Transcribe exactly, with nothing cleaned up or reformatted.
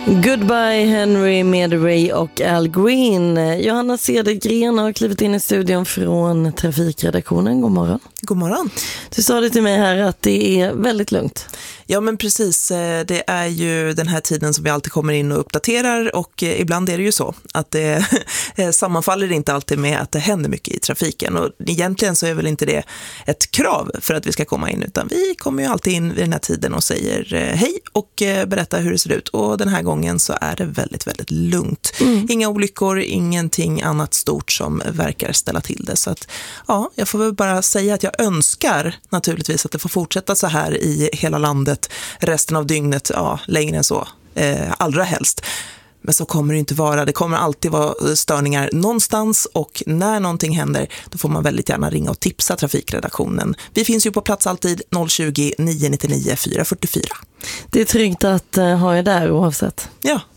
Goodbye Henry med Ray och Al Green. Johanna Cedergren har klivit in i studion från trafikredaktionen. God morgon. God morgon. Du sa det till mig här att det är väldigt lugnt. Ja, men precis. Det är ju den här tiden som vi alltid kommer in och uppdaterar, och ibland är det ju så att det sammanfaller inte alltid med att det händer mycket i trafiken, och egentligen så är väl inte det ett krav för att vi ska komma in, utan vi kommer ju alltid in vid den här tiden och säger hej och berättar hur det ser ut, och den här gången så är det väldigt, väldigt lugnt. Mm. Inga olyckor, ingenting annat stort som verkar ställa till det, så att ja, jag får väl bara säga att jag önskar naturligtvis att det får fortsätta så här i hela landet resten av dygnet, ja, längre än så, eh, allra helst. Men så kommer det inte vara. Det kommer alltid vara störningar någonstans, och när någonting händer då får man väldigt gärna ringa och tipsa trafikredaktionen. Vi finns ju på plats alltid noll tjugo, nio nio nio, fyra fyra fyra. Det är tryggt att uh, ha er där oavsett. Ja.